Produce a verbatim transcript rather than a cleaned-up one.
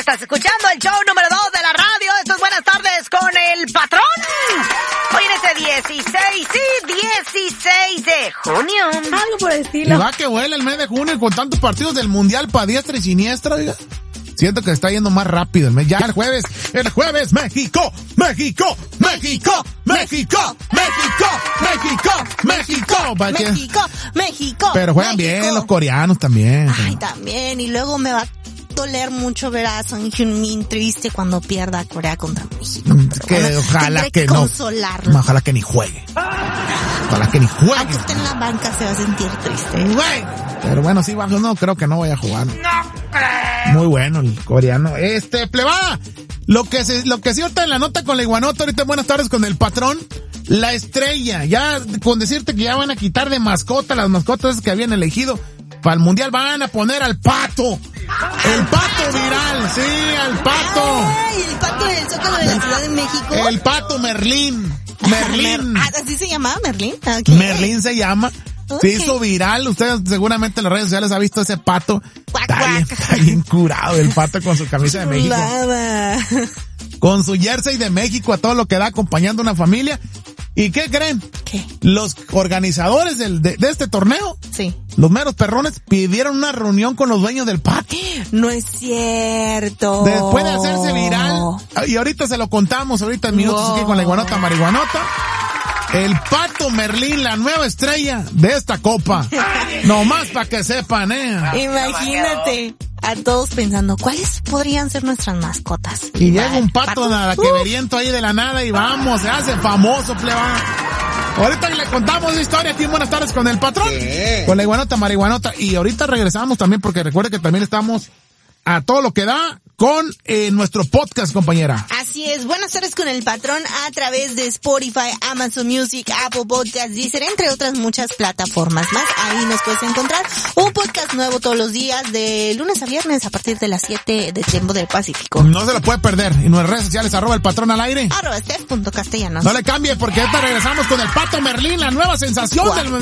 Estás escuchando el show número dos de la radio. Esto es Buenas Tardes con el Patrón. Hoy en este dieciséis, sí, dieciséis de junio. Algo por el estilo. Y va que huele el mes de junio con tantos partidos del Mundial para diestra y siniestra, oiga. Siento que está yendo más rápido el mes. Ya el jueves, el jueves, México, México, México, México, México, México, México. México, México. Pero juegan México. bien los coreanos también. Ay, también. Y luego me va a doler mucho ver a Son Heung-min triste cuando pierda Corea contra México. Pero Que bueno, ojalá tendré que no. consolarlo. Ojalá que ni juegue. Ojalá que ni juegue. Aunque esté en la banca se va a sentir triste. Güey. Pero bueno, sí, bajo, no, creo que no voy a jugar. No creo. Muy bueno el coreano. Este, plebada, lo que se, lo que sí ahorita en la nota con la iguanota, ahorita en Buenas Tardes con el Patrón, la estrella, ya con decirte que ya van a quitar de mascota las mascotas que habían elegido para el Mundial, van a poner al pato. El pato viral, sí, al pato. Ay, el pato del Zócalo de la Ciudad de México. El pato Merlín. Merlín. Ah, ¿así se llamaba Merlín? Okay. Merlín se llama. Okay. Se hizo viral. Ustedes seguramente en las redes sociales han visto ese pato. Cuac, Está cuac. bien, está bien curado el pato con su camisa de México. Chulada. Con su jersey de México a todo lo que da, acompañando a una familia. ¿Y qué creen? ¿Qué? Los organizadores del, de, de este torneo, Sí. los meros perrones, pidieron una reunión con los dueños del pato. No es cierto. Después de hacerse viral, y ahorita se lo contamos, ahorita en minutos Wow. aquí con la iguanota marihuanota. El pato Merlín, la nueva estrella de esta copa. Nomás para que sepan, eh. Imagínate a todos pensando, ¿cuáles podrían ser nuestras mascotas? Y llega un Va, pato nada que Uh, veriento ahí de la nada y vamos, se hace famoso, pleba. Ahorita le contamos la historia aquí en Buenas Tardes con el Patrón. ¿Qué? Con la iguanota marihuanota. Y ahorita regresamos también porque recuerde que también estamos a todo lo que da con eh, nuestro podcast, compañera. Así es, Buenas Tardes con el Patrón a través de Spotify, Amazon Music, Apple Podcasts, Deezer, entre otras muchas plataformas más. Ahí nos puedes encontrar un podcast nuevo todos los días de lunes a viernes a partir de las siete de tiempo del Pacífico. No se lo puede perder. Y nuestras redes sociales, arroba el Patrón al aire. Arroba Steph punto castellanos. No le cambie porque ahorita regresamos con el pato Merlín, la nueva sensación Guau. del